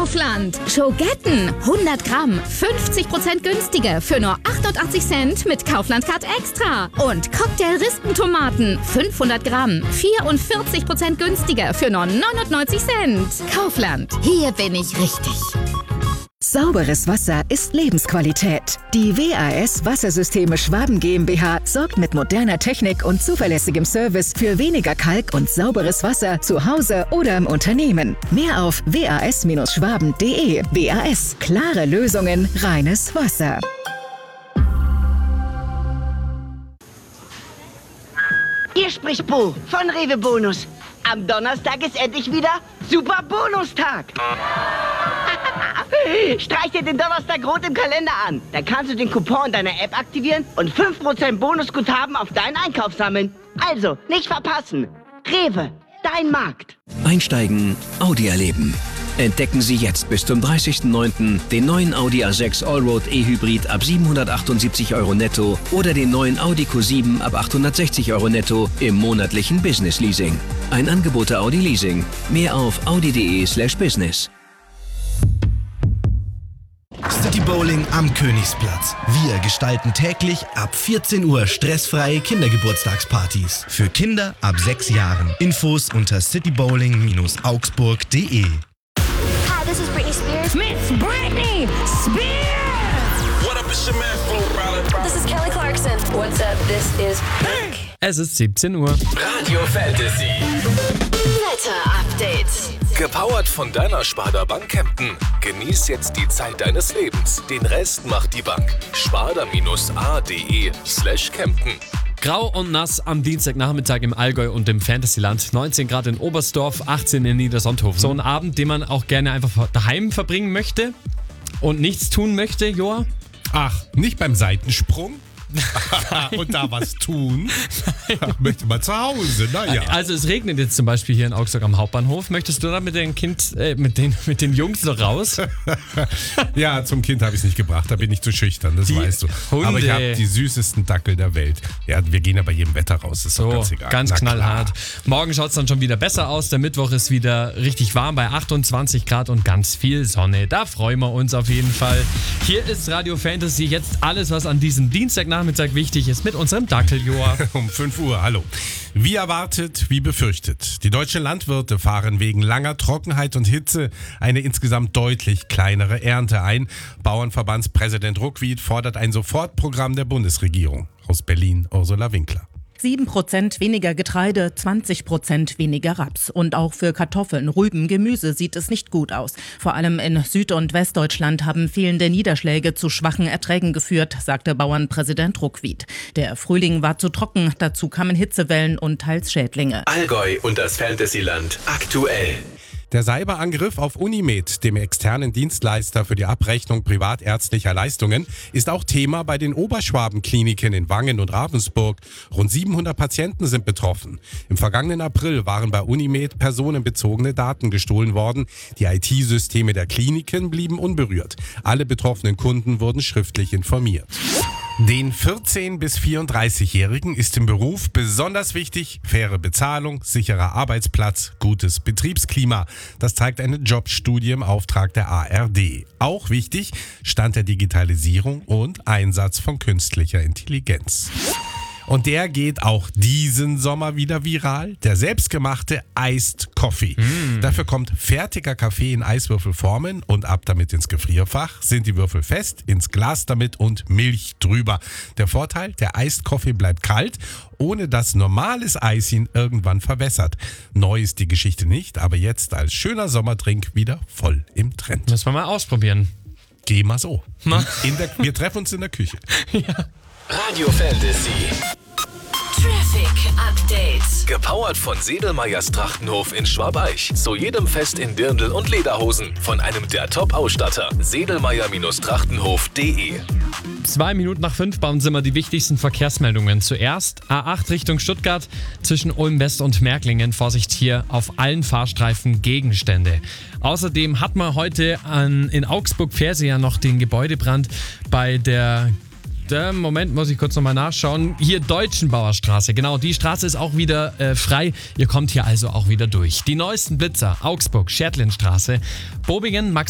Kaufland. Schogetten, 100 Gramm, 50% günstiger für nur 88 Cent mit Kaufland-Card Extra. Und Cocktail-Rispentomaten, 500 Gramm, 44% günstiger für nur 99 Cent. Kaufland, hier bin ich richtig. Sauberes Wasser ist Lebensqualität. Die WAS Wassersysteme Schwaben GmbH sorgt mit moderner Technik und zuverlässigem Service für weniger Kalk und sauberes Wasser zu Hause oder im Unternehmen. Mehr auf was-schwaben.de. WAS, klare Lösungen, reines Wasser. Hier spricht Bo von Rewe Bonus. Am Donnerstag ist endlich wieder Super Bonustag. Streich dir den Donnerstag rot im Kalender an. Da kannst du den Coupon deiner App aktivieren und 5% Bonusguthaben auf deinen Einkauf sammeln. Also, nicht verpassen. Rewe, dein Markt. Einsteigen, Audi erleben. Entdecken Sie jetzt bis zum 30.09. den neuen Audi A6 Allroad E-Hybrid ab 778 € netto oder den neuen Audi Q7 ab 860 € netto im monatlichen Business Leasing. Ein Angebot der Audi Leasing. Mehr auf audi.de/business. City Bowling am Königsplatz. Wir gestalten täglich ab 14 Uhr stressfreie Kindergeburtstagspartys. Für Kinder ab 6 Jahren. Infos unter citybowling-augsburg.de. Hi, this is Britney Spears. Miss Britney Spears! What up, it's your man, Flo Rida. This is Kelly Clarkson. What's up? This is Pink. Es ist 17 Uhr. Radio Fantasy. Wetter Update. Gepowert von deiner Sparda Bank Kempten. Genieß jetzt die Zeit deines Lebens. Den Rest macht die Bank. sparda-ade/Kempten. Grau und nass am Dienstagnachmittag im Allgäu und im Fantasyland. 19 Grad in Oberstdorf, 18 in Niedersonthofen. So ein Abend, den man auch gerne einfach daheim verbringen möchte und nichts tun möchte, Joa? Ach, nicht beim Seitensprung? Und da was tun? Möchte man zu Hause, naja. Also es regnet jetzt zum Beispiel hier in Augsburg am Hauptbahnhof. Möchtest du da mit den mit den Jungs noch raus? Ja, zum Kind habe ich es nicht gebracht, da bin ich zu schüchtern, das weißt du. Hunde. Aber ich habe die süßesten Dackel der Welt. Ja, wir gehen ja bei jedem Wetter raus, ist doch ganz egal. Ganz Na knallhart. klar. Morgen schaut es dann schon wieder besser aus. Der Mittwoch ist wieder richtig warm bei 28 Grad und ganz viel Sonne. Da freuen wir uns auf jeden Fall. Hier ist Radio Fantasy. Jetzt alles, was an diesem Dienstagnachmittag wichtig ist mit unserem Dackeljoa. Um 5 Uhr, hallo. Wie erwartet, wie befürchtet. Die deutschen Landwirte fahren wegen langer Trockenheit und Hitze eine insgesamt deutlich kleinere Ernte ein. Bauernverbandspräsident Ruckwied fordert ein Sofortprogramm der Bundesregierung. Aus Berlin, Ursula Winkler. 7% weniger Getreide, 20% weniger Raps. Und auch für Kartoffeln, Rüben, Gemüse sieht es nicht gut aus. Vor allem in Süd- und Westdeutschland haben fehlende Niederschläge zu schwachen Erträgen geführt, sagte Bauernpräsident Ruckwied. Der Frühling war zu trocken, dazu kamen Hitzewellen und teils Schädlinge. Allgäu und das Fantasyland aktuell. Der Cyberangriff auf Unimed, dem externen Dienstleister für die Abrechnung privatärztlicher Leistungen, ist auch Thema bei den Oberschwaben-Kliniken in Wangen und Ravensburg. Rund 700 Patienten sind betroffen. Im vergangenen April waren bei Unimed personenbezogene Daten gestohlen worden. Die IT-Systeme der Kliniken blieben unberührt. Alle betroffenen Kunden wurden schriftlich informiert. Den 14- bis 34-Jährigen ist im Beruf besonders wichtig faire Bezahlung, sicherer Arbeitsplatz, gutes Betriebsklima. Das zeigt eine Jobstudie im Auftrag der ARD. Auch wichtig, Stand der Digitalisierung und Einsatz von künstlicher Intelligenz. Und der geht auch diesen Sommer wieder viral. Der selbstgemachte Iced Coffee. Dafür kommt fertiger Kaffee in Eiswürfelformen und ab damit ins Gefrierfach. Sind die Würfel fest, ins Glas damit und Milch drüber. Der Vorteil, der Iced Coffee bleibt kalt, ohne dass normales Eis ihn irgendwann verwässert. Neu ist die Geschichte nicht, aber jetzt als schöner Sommerdrink wieder voll im Trend. Müssen wir mal ausprobieren. Geh mal so. Wir treffen uns in der Küche. Ja. Radio Fantasy. Traffic Update. Gepowert von Sedelmeyers Trachtenhof in Schwabeich. Zu jedem Fest in Dirndl und Lederhosen. Von einem der Top-Ausstatter. Sedelmeyer-Trachtenhof.de. 2 Minuten nach 5 bauen Sie mal die wichtigsten Verkehrsmeldungen. Zuerst A8 Richtung Stuttgart zwischen Ulm West und Märklingen. Vorsicht hier auf allen Fahrstreifen Gegenstände. Außerdem hat man heute in Augsburg-Ferse ja noch den Gebäudebrand bei der Moment, muss ich kurz nochmal nachschauen. Hier Deutschenbauer Straße. Genau, die Straße ist auch wieder frei. Ihr kommt hier also auch wieder durch. Die neuesten Blitzer. Augsburg, Schertlinstraße, Bobingen,